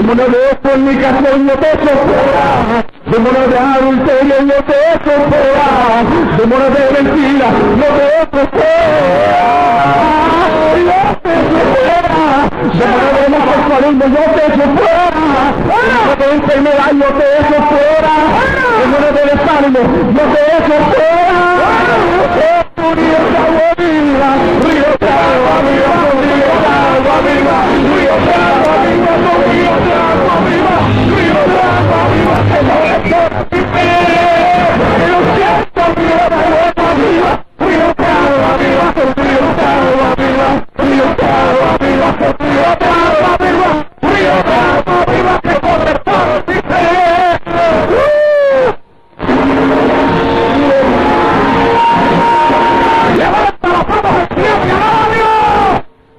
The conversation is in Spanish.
Demonio de fornicación, yo te echo fuera. Demonio de adulterio, yo te echo fuera. Demonio de mentira, yo te echo fuera. Yo te echo fuera. Demonio de homosexualismo, yo te echo fuera. Demonio de enfermedad, yo te echo fuera. Demonio de desánimo, yo te echo fuera. Río de agua viva, río de agua